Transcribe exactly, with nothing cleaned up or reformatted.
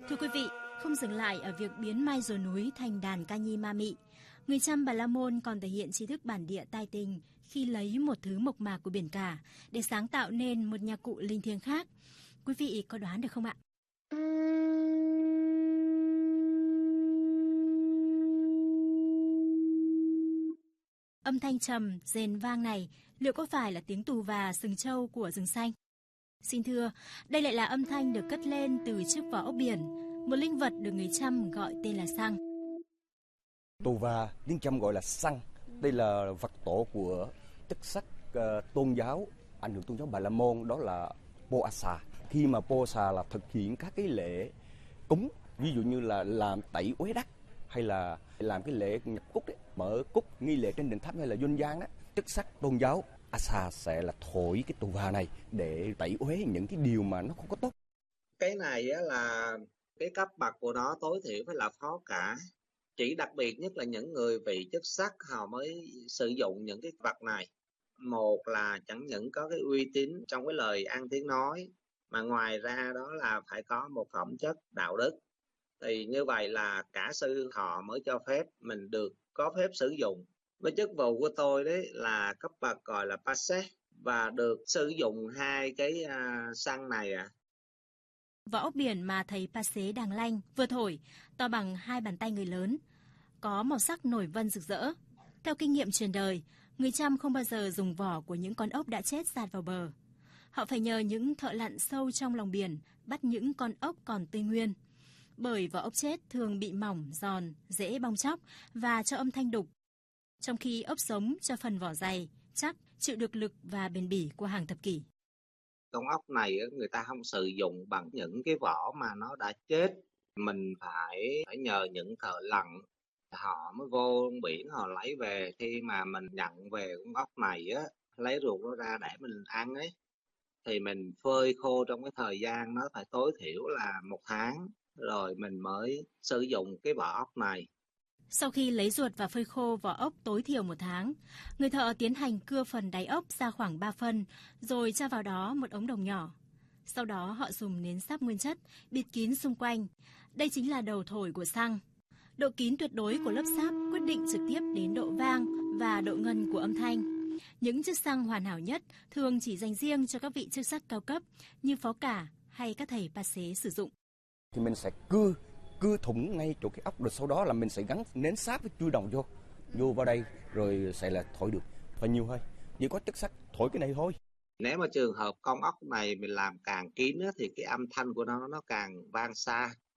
Thưa quý vị, không dừng lại ở việc biến mai rùa núi thành đàn ca nhi ma mị, người Chăm Bà La Môn còn thể hiện tri thức bản địa tài tình khi lấy một thứ mộc mạc của biển cả để sáng tạo nên một nhạc cụ linh thiêng khác. Quý vị có đoán được không ạ? Âm thanh trầm, rền vang này liệu có phải là tiếng tù và sừng trâu của rừng xanh? Xin thưa, đây lại là âm thanh được cất lên từ chiếc vỏ ốc biển, một linh vật được người Chăm gọi tên là Xăng. Tù và tiếng Chăm gọi là Xăng. Đây là vật tổ của chức sắc uh, tôn giáo, ảnh hưởng tôn giáo Bà La Môn, đó là Po Asa. Khi mà Po Asa là thực hiện các cái lễ cúng, ví dụ như là làm tẩy uế đất hay là làm cái lễ nhập cúc đấy, mở cúc nghi lễ trên đỉnh tháp hay là dân gian đó, chức sắc tôn giáo Asa sẽ là thổi cái tù và này để tẩy uế những cái điều mà nó không có tốt. Cái này á là cái cấp bậc của nó tối thiểu phải là phó cả. Chỉ đặc biệt nhất là những người vị chức sắc họ mới sử dụng những cái vật này. Một là chẳng những có cái uy tín trong cái lời ăn tiếng nói, mà ngoài ra đó là phải có một phẩm chất đạo đức. Thì như vậy là cả sư họ mới cho phép mình được có phép sử dụng. Với chức vụ của tôi đấy là cấp bậc gọi là Passe và được sử dụng hai cái uh, xăng này à. Vỏ ốc biển mà thầy Passe đang lanh vừa thổi to bằng hai bàn tay người lớn, có màu sắc nổi vân rực rỡ. Theo kinh nghiệm truyền đời, người Chăm không bao giờ dùng vỏ của những con ốc đã chết dạt vào bờ. Họ phải nhờ những thợ lặn sâu trong lòng biển bắt những con ốc còn tươi nguyên. Bởi vỏ ốc chết thường bị mỏng, giòn, dễ bong chóc và cho âm thanh đục. Trong khi ốc sống cho phần vỏ dày, chắc, chịu được lực và bền bỉ qua hàng thập kỷ. Con ốc này người ta không sử dụng bằng những cái vỏ mà nó đã chết. Mình phải, phải nhờ những thợ lặn, họ mới vô biển họ lấy về. Khi mà mình nhận về con ốc này á, lấy ruột nó ra để mình ăn ấy, thì mình phơi khô trong cái thời gian nó phải tối thiểu là một tháng, rồi mình mới sử dụng cái vỏ ốc này. Sau khi lấy ruột và phơi khô vỏ ốc tối thiểu một tháng, người thợ tiến hành cưa phần đáy ốc ra khoảng ba phân, rồi cho vào đó một ống đồng nhỏ. Sau đó họ dùng nến sáp nguyên chất, bịt kín xung quanh. Đây chính là đầu thổi của xăng. Độ kín tuyệt đối của lớp sáp quyết định trực tiếp đến độ vang và độ ngân của âm thanh. Những chiếc xăng hoàn hảo nhất thường chỉ dành riêng cho các vị chức sắc cao cấp như phó cả hay các thầy Passe sử dụng. Thì mình sẽ cưa cưa thủng ngay chỗ cái ốc, rồi sau đó là mình sẽ gắn nến sáp với chui đồng vô vô vào đây rồi sẽ là thổi được. Và nhiều thôi, chỉ có chức sắc thổi cái này thôi. Nếu mà trường hợp con ốc này mình làm càng kín á, thì cái âm thanh của nó nó càng vang xa.